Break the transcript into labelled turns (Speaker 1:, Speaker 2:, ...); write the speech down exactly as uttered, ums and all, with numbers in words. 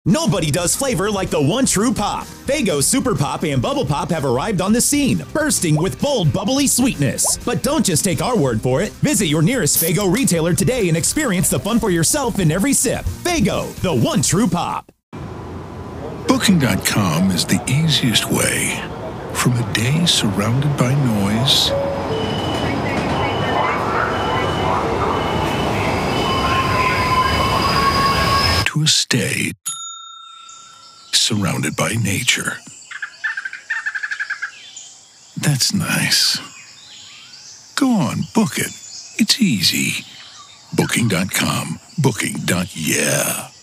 Speaker 1: Nobody does flavor like the one true pop. Faygo Super Pop and Bubble Pop have arrived on the scene, bursting with bold, bubbly sweetness. But don't just take our word for it. Visit your nearest Faygo retailer today and experience the fun for yourself in every sip. Faygo, the one true pop.
Speaker 2: Booking dot com is the easiest way from a day surrounded by noise to a stay surrounded by nature. That's nice. Go on, book it. It's easy. Booking dot com. Booking. Yeah.